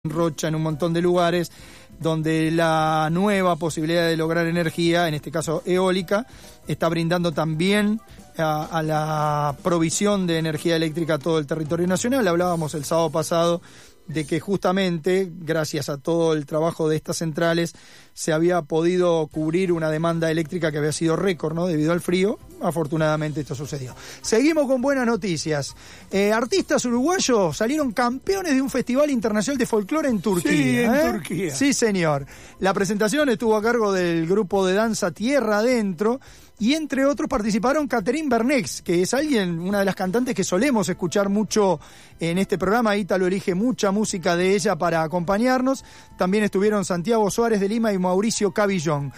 Rocha, en un montón de lugares donde la nueva posibilidad de lograr energía, en este caso eólica, está brindando también a la provisión de energía eléctrica a todo el territorio nacional. Hablábamos el sábado pasado de que justamente, gracias a todo el trabajo de estas centrales, se había podido cubrir una demanda eléctrica que había sido récord, ¿no? Debido al frío. Afortunadamente esto sucedió. Seguimos con buenas noticias. Artistas uruguayos salieron campeones de un festival internacional de folclore en Turquía. Sí, en Turquía. Sí, señor. La presentación estuvo a cargo del grupo de danza Tierra Adentro. Y entre otros participaron Catherine Bernex, que es una de las cantantes que solemos escuchar mucho en este programa. Ítalo elige mucha música de ella para acompañarnos. También estuvieron Santiago Suárez de Lima y Mauricio Cavillón.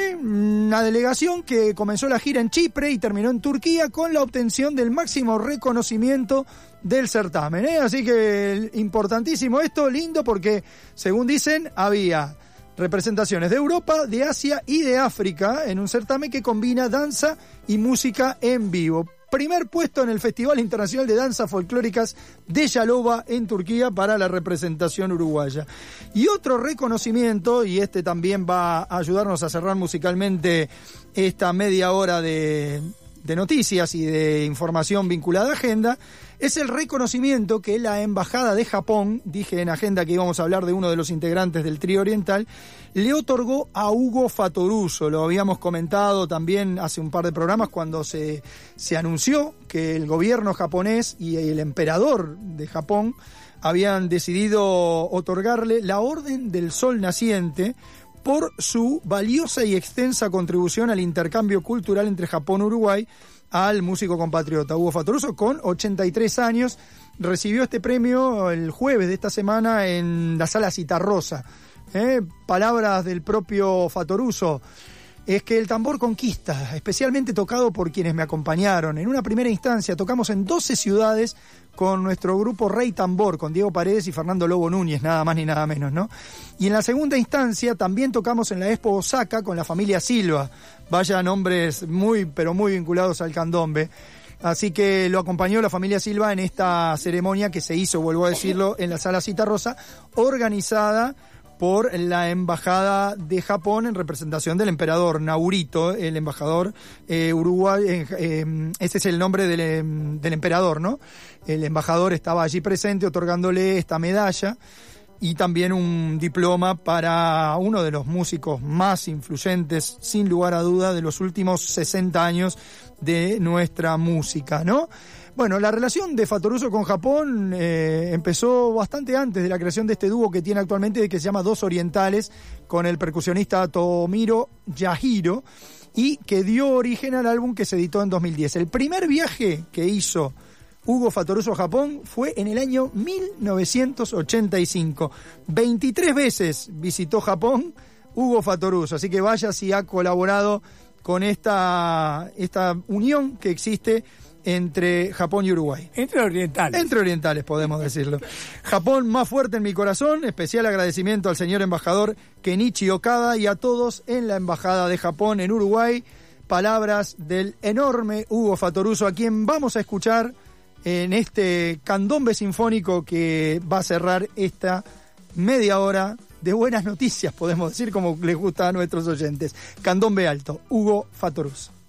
Una delegación que comenzó la gira en Chipre y terminó en Turquía con la obtención del máximo reconocimiento del certamen. Así que importantísimo esto, lindo, porque según dicen había representaciones de Europa, de Asia y de África en un certamen que combina danza y música en vivo. Primer puesto en el Festival Internacional de Danzas Folclóricas de Yalova en Turquía para la representación uruguaya. Y otro reconocimiento, y este también va a ayudarnos a cerrar musicalmente esta media hora de noticias y de información vinculada a agenda, es el reconocimiento que la Embajada de Japón, dije en agenda que íbamos a hablar de uno de los integrantes del trío oriental, le otorgó a Hugo Fattoruso. Lo habíamos comentado también hace un par de programas cuando se anunció que el gobierno japonés y el emperador de Japón habían decidido otorgarle la Orden del Sol Naciente por su valiosa y extensa contribución al intercambio cultural entre Japón y Uruguay, al músico compatriota Hugo Fattoruso, con 83 años. Recibió este premio el jueves de esta semana en la Sala Citarrosa. Palabras del propio Fattoruso: es que el tambor conquista, especialmente tocado por quienes me acompañaron. En una primera instancia tocamos en 12 ciudades con nuestro grupo Rey Tambor, con Diego Paredes y Fernando Lobo Núñez, nada más ni nada menos, ¿no? Y en la segunda instancia también tocamos en la Expo Osaka con la familia Silva. Vaya nombres muy, pero muy vinculados al candombe. Así que lo acompañó la familia Silva en esta ceremonia que se hizo, vuelvo a decirlo, en la Sala Citarrosa, organizada por la Embajada de Japón en representación del emperador Naruhito, el embajador uruguayo. Ese es el nombre del emperador, ¿no? El embajador estaba allí presente otorgándole esta medalla y también un diploma para uno de los músicos más influyentes, sin lugar a duda, de los últimos 60 años de nuestra música, ¿no? Bueno, la relación de Fattoruso con Japón empezó bastante antes de la creación de este dúo que tiene actualmente, que se llama Dos Orientales, con el percusionista Tomiro Yahiro, y que dio origen al álbum que se editó en 2010. El primer viaje que hizo Hugo Fattoruso a Japón fue en el año 1985. 23 veces visitó Japón Hugo Fattoruso, así que vaya si ha colaborado con esta unión que existe entre Japón y Uruguay. Entre orientales. Entre orientales, podemos decirlo. Japón más fuerte en mi corazón. Especial agradecimiento al señor embajador Kenichi Okada y a todos en la Embajada de Japón en Uruguay. Palabras del enorme Hugo Fattoruso, a quien vamos a escuchar en este candombe sinfónico que va a cerrar esta media hora de buenas noticias, podemos decir, como les gusta a nuestros oyentes. Candombe alto, Hugo Fattoruso.